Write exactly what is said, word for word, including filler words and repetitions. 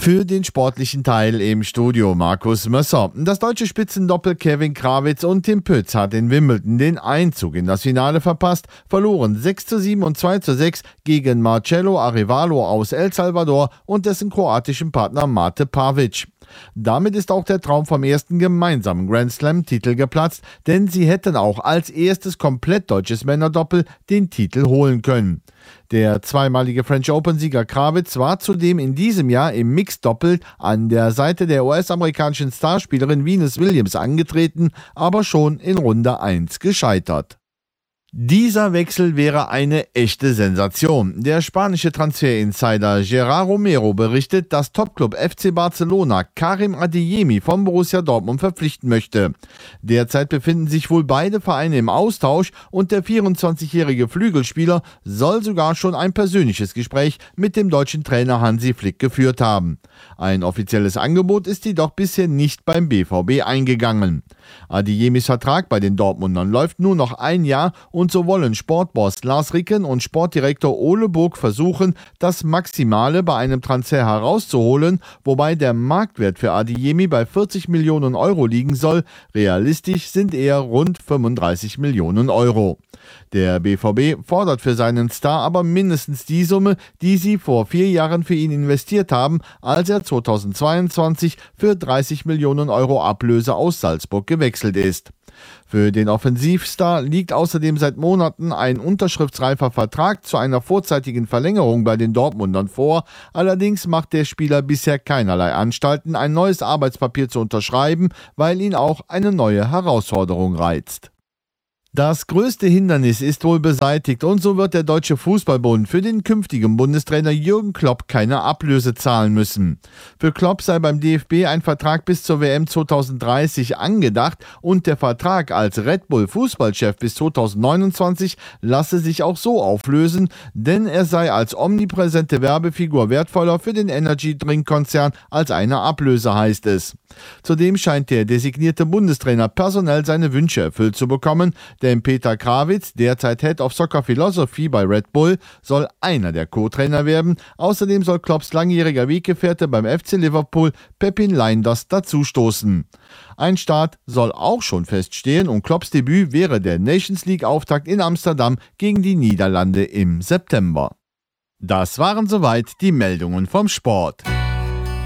Für den sportlichen Teil im Studio Markus Mösser. Das deutsche Spitzendoppel Kevin Krawitz und Tim Pütz hat in Wimbledon den Einzug in das Finale verpasst, verloren sechs zu sieben und zwei zu sechs gegen Marcelo Arevalo aus El Salvador und dessen kroatischen Partner Mate Pavic. Damit ist auch der Traum vom ersten gemeinsamen Grand Slam-Titel geplatzt, denn sie hätten auch als erstes komplett deutsches Männerdoppel den Titel holen können. Der zweimalige French Open-Sieger Krawitz war zudem in diesem Jahr im Mixed-Doppel an der Seite der U S-amerikanischen Starspielerin Venus Williams angetreten, aber schon in Runde eins gescheitert. Dieser Wechsel wäre eine echte Sensation. Der spanische Transferinsider Gerard Romero berichtet, dass Topclub F C Barcelona Karim Adeyemi von Borussia Dortmund verpflichten möchte. Derzeit befinden sich wohl beide Vereine im Austausch und der vierundzwanzigjährige Flügelspieler soll sogar schon ein persönliches Gespräch mit dem deutschen Trainer Hansi Flick geführt haben. Ein offizielles Angebot ist jedoch bisher nicht beim B V B eingegangen. Adeyemis Vertrag bei den Dortmundern läuft nur noch ein Jahr und so wollen Sportboss Lars Ricken und Sportdirektor Ole Burg versuchen, das Maximale bei einem Transfer herauszuholen, wobei der Marktwert für Adeyemi bei vierzig Millionen Euro liegen soll. Realistisch sind eher rund fünfunddreißig Millionen Euro. Der B V B fordert für seinen Star aber mindestens die Summe, die sie vor vier Jahren für ihn investiert haben, als er zweitausendzweiundzwanzig für dreißig Millionen Euro Ablöse aus Salzburg gewechselt ist. Für den Offensivstar liegt außerdem seit Monaten ein unterschriftsreifer Vertrag zu einer vorzeitigen Verlängerung bei den Dortmundern vor. Allerdings macht der Spieler bisher keinerlei Anstalten, ein neues Arbeitspapier zu unterschreiben, weil ihn auch eine neue Herausforderung reizt. Das größte Hindernis ist wohl beseitigt und so wird der Deutsche Fußballbund für den künftigen Bundestrainer Jürgen Klopp keine Ablöse zahlen müssen. Für Klopp sei beim D F B ein Vertrag bis zur W M zweitausenddreißig angedacht und der Vertrag als Red Bull Fußballchef bis zweitausendneunundzwanzig lasse sich auch so auflösen, denn er sei als omnipräsente Werbefigur wertvoller für den Energy-Drink-Konzern als eine Ablöse, heißt es. Zudem scheint der designierte Bundestrainer personell seine Wünsche erfüllt zu bekommen, denn Peter Krawitz, derzeit Head of Soccer Philosophy bei Red Bull, soll einer der Co-Trainer werden. Außerdem soll Klopps langjähriger Weggefährte beim F C Liverpool, Pepin Lijnders, dazustoßen. Ein Start soll auch schon feststehen und Klopps Debüt wäre der Nations League-Auftakt in Amsterdam gegen die Niederlande im September. Das waren soweit die Meldungen vom Sport.